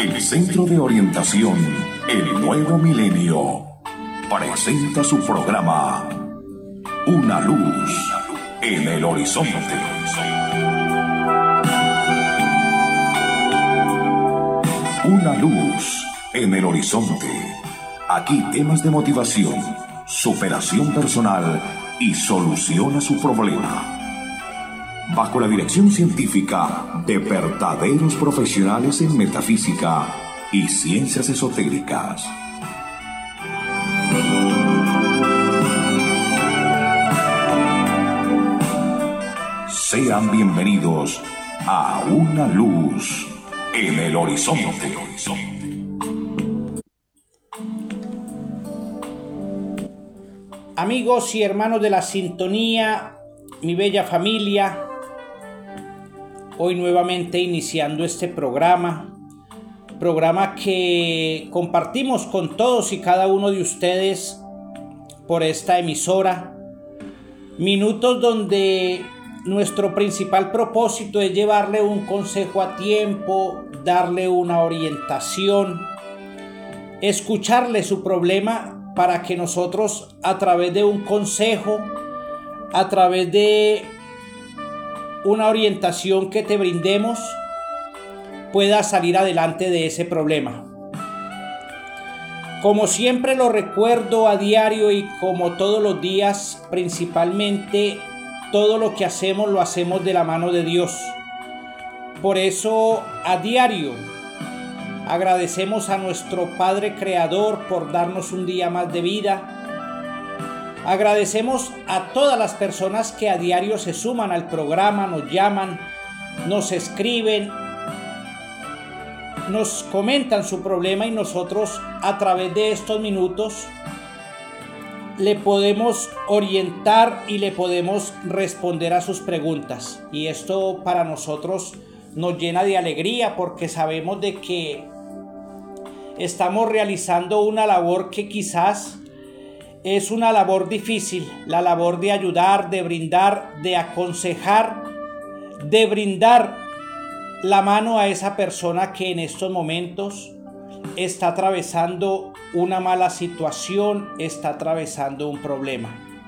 El Centro de Orientación El Nuevo Milenio presenta su programa Una Luz en el Horizonte. Una luz en el horizonte. Aquí temas de motivación, superación personal y solución a su problema. Bajo la dirección científica de verdaderos profesionales en metafísica y ciencias esotéricas. Sean bienvenidos a Una Luz en el Horizonte. Amigos y hermanos de la sintonía, mi bella familia, hoy nuevamente iniciando este programa que compartimos con todos y cada uno de ustedes por esta emisora. Minutos donde nuestro principal propósito es llevarle un consejo a tiempo, darle una orientación, escucharle su problema para que nosotros, a través de un consejo, a través de una orientación que te brindemos, puedas salir adelante de ese problema. Como siempre lo recuerdo a diario y como todos los días, principalmente todo lo que hacemos lo hacemos de la mano de Dios. Por eso a diario agradecemos a nuestro Padre Creador por darnos un día más de vida. Agradecemos a todas las personas que a diario se suman al programa, nos llaman, nos escriben, nos comentan su problema y nosotros a través de estos minutos le podemos orientar y le podemos responder a sus preguntas. Y esto para nosotros nos llena de alegría porque sabemos de que estamos realizando una labor que quizás es una labor difícil, la labor de ayudar, de brindar, de aconsejar, de brindar la mano a esa persona que en estos momentos está atravesando una mala situación, está atravesando un problema.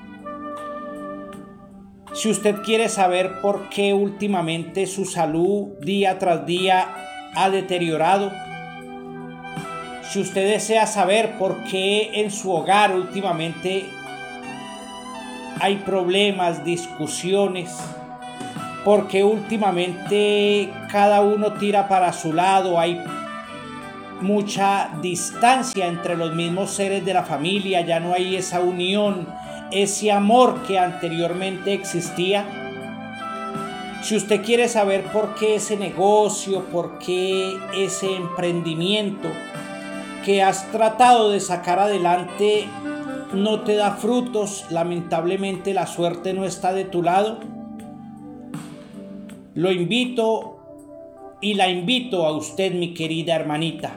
Si usted quiere saber por qué últimamente su salud día tras día ha deteriorado, si usted desea saber por qué en su hogar últimamente hay problemas, discusiones, por qué últimamente cada uno tira para su lado, hay mucha distancia entre los mismos seres de la familia, ya no hay esa unión, ese amor que anteriormente existía. Si usted quiere saber por qué ese negocio, por qué ese emprendimiento que has tratado de sacar adelante no te da frutos, lamentablemente la suerte no está de tu lado, lo invito y la invito a usted, mi querida hermanita.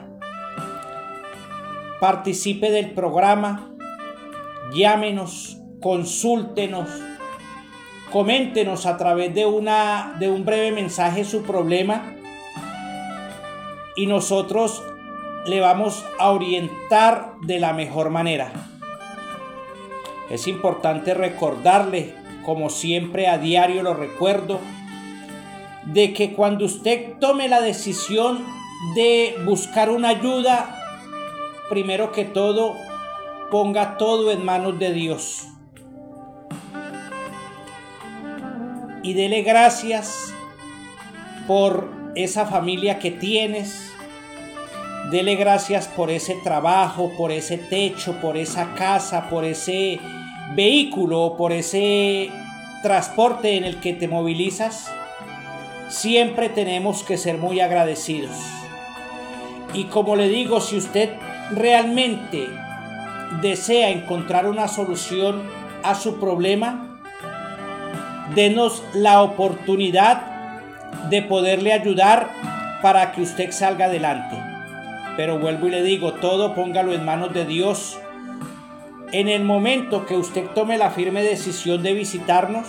Participe del programa, llámenos, consúltenos, coméntenos a través de un breve mensaje su problema y nosotros le vamos a orientar de la mejor manera. Es importante recordarle, como siempre a diario lo recuerdo, de que cuando usted tome la decisión de buscar una ayuda, primero que todo, ponga todo en manos de Dios. Y dele gracias por esa familia que tienes. Dele gracias por ese trabajo, por ese techo, por esa casa, por ese vehículo, por ese transporte en el que te movilizas. Siempre tenemos que ser muy agradecidos. Y como le digo, si usted realmente desea encontrar una solución a su problema, denos la oportunidad de poderle ayudar para que usted salga adelante. Pero vuelvo y le digo, todo póngalo en manos de Dios. En el momento que usted tome la firme decisión de visitarnos,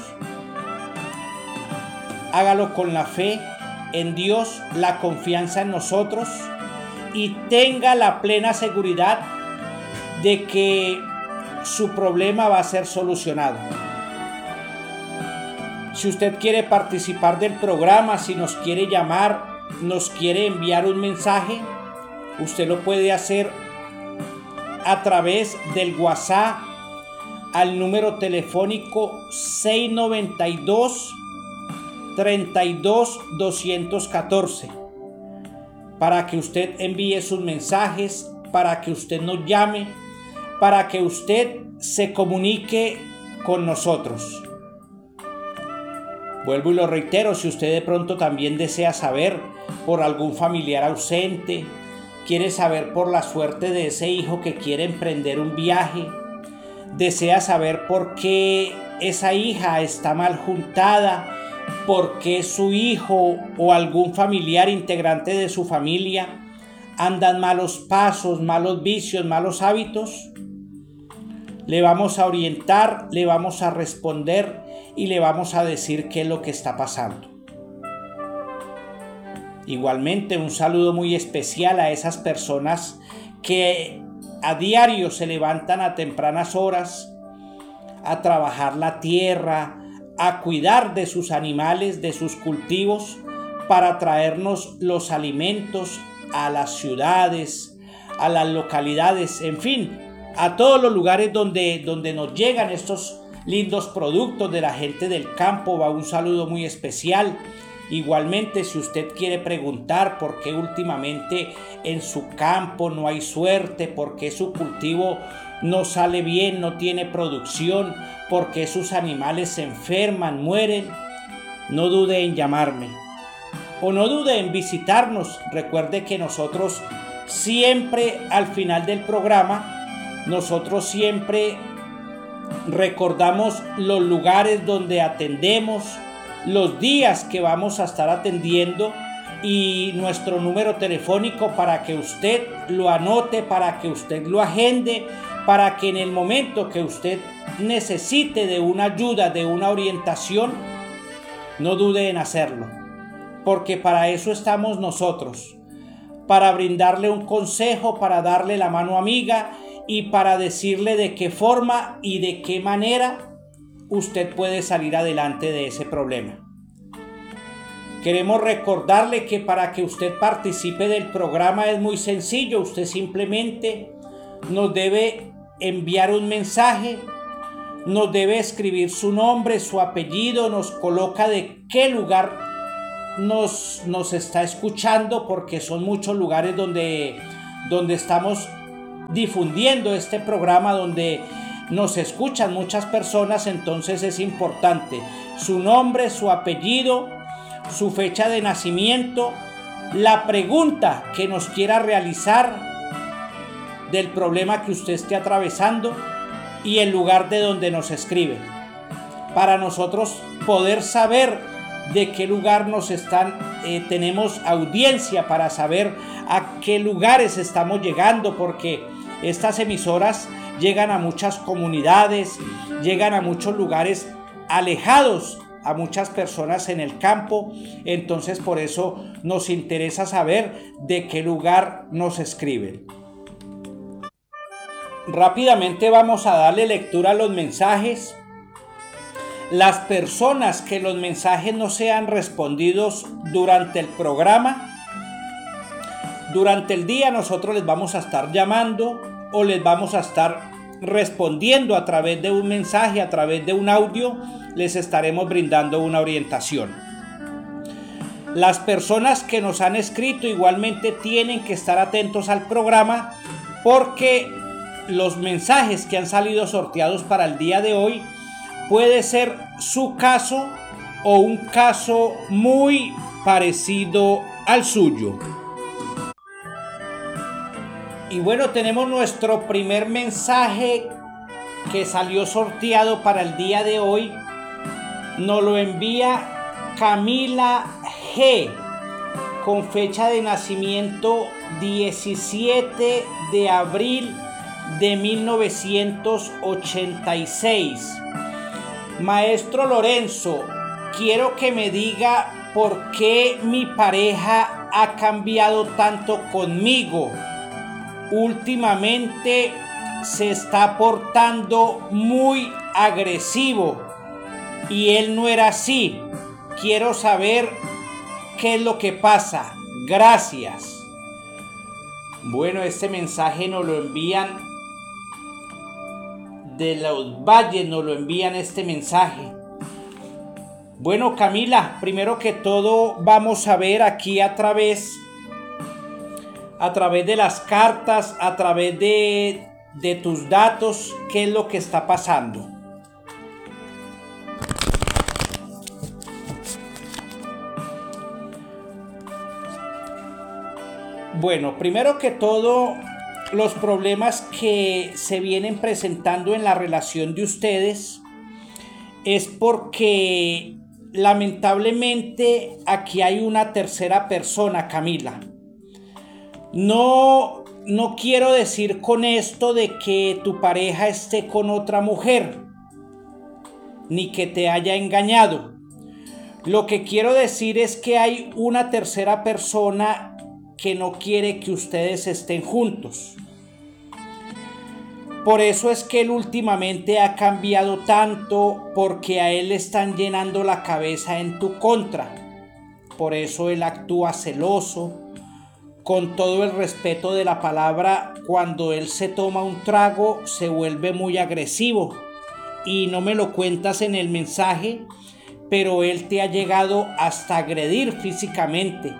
hágalo con la fe en Dios, la confianza en nosotros y tenga la plena seguridad de que su problema va a ser solucionado. Si usted quiere participar del programa, si nos quiere llamar, nos quiere enviar un mensaje, usted lo puede hacer a través del WhatsApp al número telefónico 692 32 214 para que usted envíe sus mensajes, para que usted nos llame, para que usted se comunique con nosotros. Vuelvo y lo reitero, si usted de pronto también desea saber por algún familiar ausente, quiere saber por la suerte de ese hijo que quiere emprender un viaje, desea saber por qué esa hija está mal juntada, por qué su hijo o algún familiar integrante de su familia andan malos pasos, malos vicios, malos hábitos, le vamos a orientar, le vamos a responder y le vamos a decir qué es lo que está pasando. Igualmente, un saludo muy especial a esas personas que a diario se levantan a tempranas horas a trabajar la tierra, a cuidar de sus animales, de sus cultivos, para traernos los alimentos a las ciudades, a las localidades, en fin, a todos los lugares donde nos llegan estos lindos productos de la gente del campo. Va un saludo muy especial. Igualmente, si usted quiere preguntar por qué últimamente en su campo no hay suerte, por qué su cultivo no sale bien, no tiene producción, por qué sus animales se enferman, mueren, no dude en llamarme o no dude en visitarnos. Recuerde que nosotros siempre al final del programa, nosotros siempre recordamos los lugares donde atendemos, los días que vamos a estar atendiendo y nuestro número telefónico para que usted lo anote, para que usted lo agende, para que en el momento que usted necesite de una ayuda, de una orientación, no dude en hacerlo, porque para eso estamos nosotros, para brindarle un consejo, para darle la mano amiga y para decirle de qué forma y de qué manera usted puede salir adelante de ese problema. Queremos recordarle que para que usted participe del programa es muy sencillo. Usted simplemente nos debe enviar un mensaje, nos debe escribir su nombre, su apellido, nos coloca de qué lugar nos está escuchando, porque son muchos lugares donde estamos difundiendo este programa, donde nos escuchan muchas personas. Entonces es importante su nombre, su apellido, su fecha de nacimiento, la pregunta que nos quiera realizar del problema que usted esté atravesando y el lugar de donde nos escribe, para nosotros poder saber de qué lugar tenemos audiencia, para saber a qué lugares estamos llegando, porque estas emisoras llegan a muchas comunidades, llegan a muchos lugares alejados, a muchas personas en el campo. Entonces por eso nos interesa saber de qué lugar nos escriben. Rápidamente vamos a darle lectura a los mensajes. Las personas que los mensajes no sean respondidos durante el programa, durante el día nosotros les vamos a estar llamando o les vamos a estar respondiendo a través de un mensaje, a través de un audio, les estaremos brindando una orientación. Las personas que nos han escrito igualmente tienen que estar atentos al programa, porque los mensajes que han salido sorteados para el día de hoy puede ser su caso o un caso muy parecido al suyo. Y bueno, tenemos nuestro primer mensaje que salió sorteado para el día de hoy. Nos lo envía Camila G, con fecha de nacimiento 17 de abril de 1986. Maestro Lorenzo, quiero que me diga por qué mi pareja ha cambiado tanto conmigo. Últimamente se está portando muy agresivo y él no era así. Quiero saber qué es lo que pasa. Gracias. Bueno, este mensaje nos lo envían de los valles, nos lo envían este mensaje. Bueno, Camila, primero que todo vamos a ver aquí a través de las cartas, a través de tus datos, qué es lo que está pasando. Bueno, primero que todo, los problemas que se vienen presentando en la relación de ustedes es porque lamentablemente aquí hay una tercera persona, Camila. No quiero decir con esto de que tu pareja esté con otra mujer, ni que te haya engañado. Lo que quiero decir es que hay una tercera persona que no quiere que ustedes estén juntos. Por eso es que él últimamente ha cambiado tanto, porque a él le están llenando la cabeza en tu contra. Por eso él actúa celoso, con todo el respeto de la palabra. Cuando él se toma un trago se vuelve muy agresivo, y no me lo cuentas en el mensaje, pero él te ha llegado hasta agredir físicamente.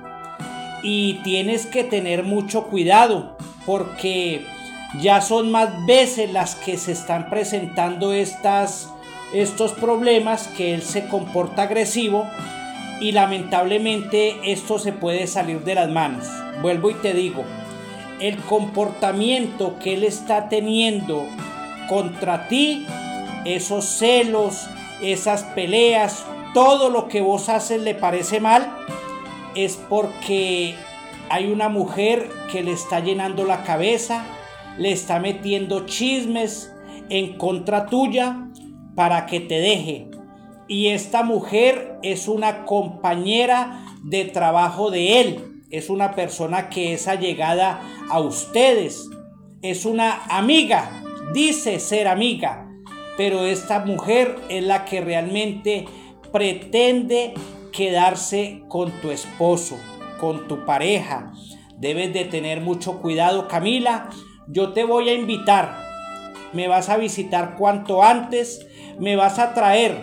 Y tienes que tener mucho cuidado, porque ya son más veces las que se están presentando estos problemas, que él se comporta agresivo, y lamentablemente esto se puede salir de las manos. Vuelvo y te digo, el comportamiento que él está teniendo contra ti, esos celos, esas peleas, todo lo que vos haces le parece mal, es porque hay una mujer que le está llenando la cabeza, le está metiendo chismes en contra tuya para que te deje. Y esta mujer es una compañera de trabajo de él, es una persona que es allegada a ustedes, es una amiga, dice ser amiga, pero esta mujer es la que realmente pretende quedarse con tu esposo, con tu pareja. Debes de tener mucho cuidado, Camila. Yo te voy a invitar, me vas a visitar cuanto antes, me vas a traer,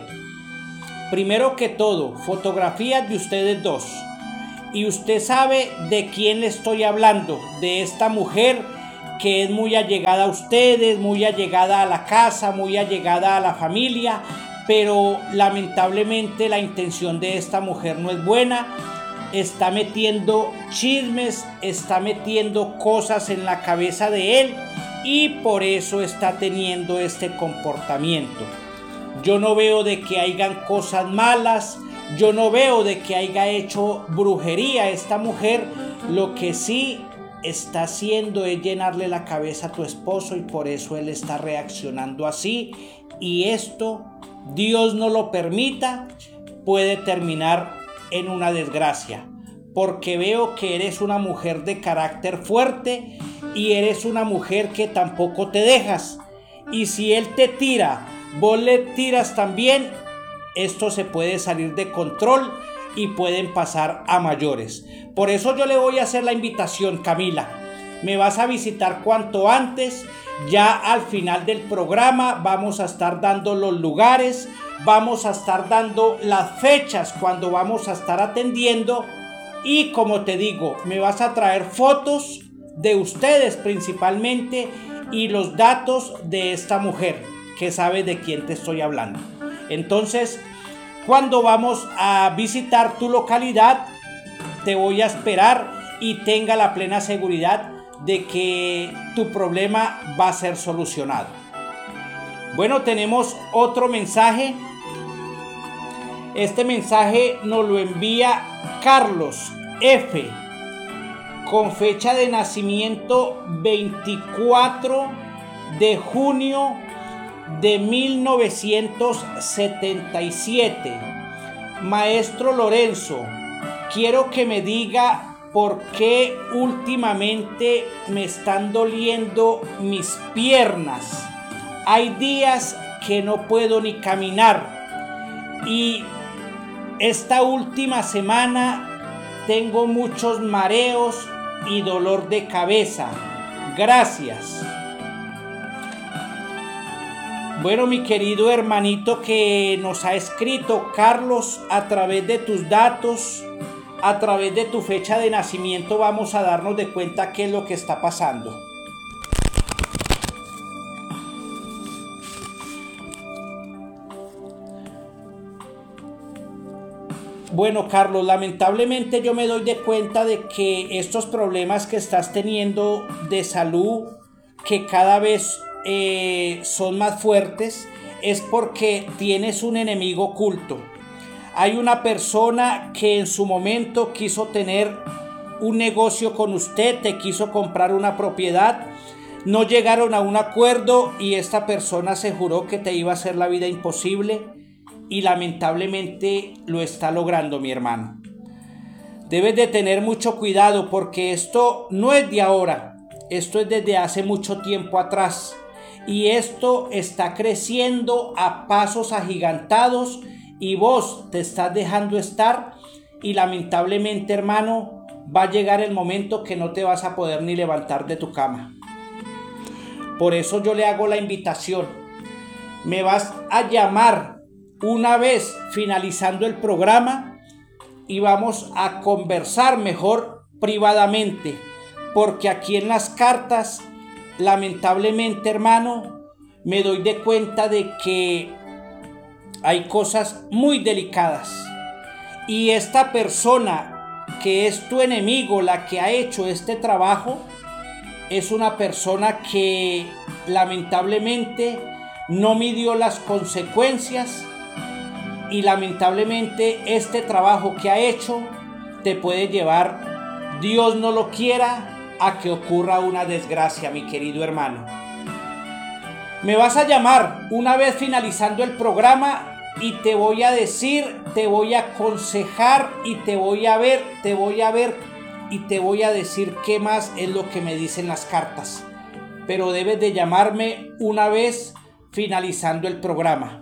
primero que todo, fotografías de ustedes dos. Y usted sabe de quién le estoy hablando, de esta mujer que es muy allegada a ustedes, muy allegada a la casa, muy allegada a la familia, pero lamentablemente la intención de esta mujer no es buena. Está metiendo chismes, está metiendo cosas en la cabeza de él, y por eso está teniendo este comportamiento. Yo no veo de que hayan cosas malas, yo no veo de que haya hecho brujería esta mujer. Lo que sí está haciendo es llenarle la cabeza a tu esposo, y por eso él está reaccionando así, y esto, Dios no lo permita, puede terminar en una desgracia, porque veo que eres una mujer de carácter fuerte y eres una mujer que tampoco te dejas, y si él te tira, vos le tiras también. Esto se puede salir de control y pueden pasar a mayores. Por eso yo le voy a hacer la invitación, Camila. Me vas a visitar cuanto antes. Ya al final del programa vamos a estar dando los lugares, vamos a estar dando las fechas cuando vamos a estar atendiendo, y como te digo, me vas a traer fotos de ustedes principalmente y los datos de esta mujer que sabe de quién te estoy hablando. Entonces, cuando vamos a visitar tu localidad, te voy a esperar, y tenga la plena seguridad de que tu problema va a ser solucionado. Bueno, tenemos otro mensaje. Este mensaje nos lo envía Carlos F, con fecha de nacimiento 24 de junio de 1977. Maestro Lorenzo, quiero que me diga por qué últimamente me están doliendo mis piernas. Hay días que no puedo ni caminar y esta última semana tengo muchos mareos y dolor de cabeza. Gracias. Bueno, mi querido hermanito que nos ha escrito, Carlos, a través de tus datos, a través de tu fecha de nacimiento, vamos a darnos de cuenta qué es lo que está pasando. Bueno, Carlos, lamentablemente yo me doy de cuenta de que estos problemas que estás teniendo de salud, que cada vez son más fuertes, es porque tienes un enemigo oculto. Hay una persona que en su momento quiso tener un negocio con usted, te quiso comprar una propiedad, no llegaron a un acuerdo y esta persona se juró que te iba a hacer la vida imposible y lamentablemente lo está logrando, mi hermano. Debes de tener mucho cuidado porque esto no es de ahora, esto es desde hace mucho tiempo atrás. Y esto está creciendo a pasos agigantados y vos te estás dejando estar y lamentablemente, hermano, va a llegar el momento que no te vas a poder ni levantar de tu cama. Por eso yo le hago la invitación. Me vas a llamar una vez finalizando el programa y vamos a conversar mejor privadamente, porque aquí en las cartas, lamentablemente, hermano, me doy de cuenta de que hay cosas muy delicadas y esta persona que es tu enemigo, la que ha hecho este trabajo, es una persona que lamentablemente no midió las consecuencias y lamentablemente este trabajo que ha hecho te puede llevar, Dios no lo quiera, a que ocurra una desgracia, mi querido hermano. Me vas a llamar una vez finalizando el programa y te voy a decir, te voy a aconsejar y te voy a ver y te voy a decir qué más es lo que me dicen las cartas. Pero debes de llamarme una vez finalizando el programa.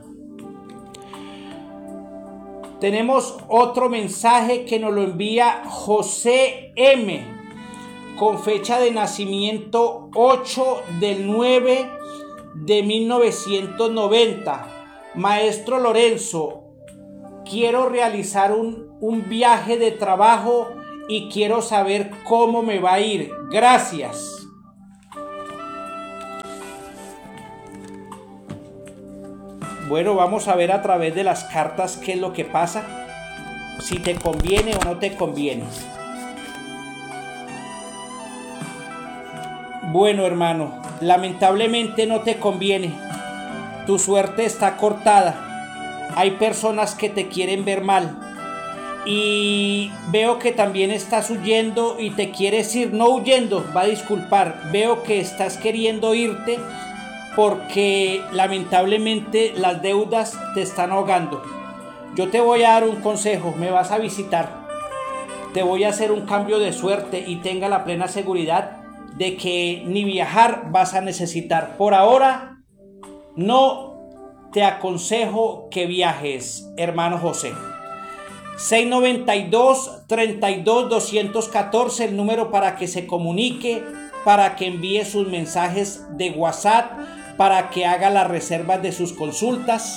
Tenemos otro mensaje que nos lo envía José M., con fecha de nacimiento 8/9/1990. Maestro Lorenzo, quiero realizar un viaje de trabajo y quiero saber cómo me va a ir. Gracias. Bueno, vamos a ver a través de las cartas qué es lo que pasa, si te conviene o no te conviene. Bueno, hermano, lamentablemente no te conviene. Tu suerte está cortada. Hay personas que te quieren ver mal. Y veo que también estás huyendo y te quieres ir. No huyendo, va a disculpar. Veo que estás queriendo irte porque lamentablemente las deudas te están ahogando. Yo te voy a dar un consejo. Me vas a visitar. Te voy a hacer un cambio de suerte y tenga la plena seguridad de que ni viajar vas a necesitar. Por ahora no te aconsejo que viajes, hermano José. 692-32-214, el número para que se comunique, para que envíe sus mensajes de WhatsApp, para que haga las reservas de sus consultas.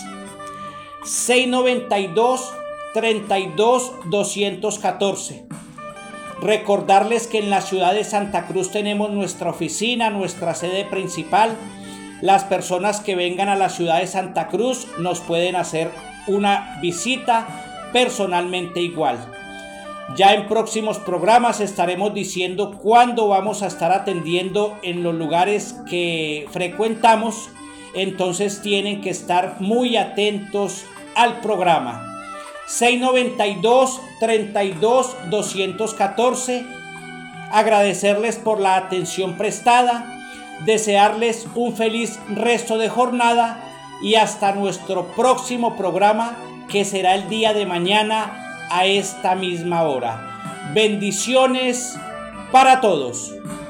692-32-214. Recordarles que en la ciudad de Santa Cruz tenemos nuestra oficina, nuestra sede principal. Las personas que vengan a la ciudad de Santa Cruz nos pueden hacer una visita personalmente igual. Ya en próximos programas estaremos diciendo cuándo vamos a estar atendiendo en los lugares que frecuentamos. Entonces tienen que estar muy atentos al programa. 692-32-214. Agradecerles por la atención prestada, desearles un feliz resto de jornada y hasta nuestro próximo programa, que será el día de mañana a esta misma hora. Bendiciones para todos.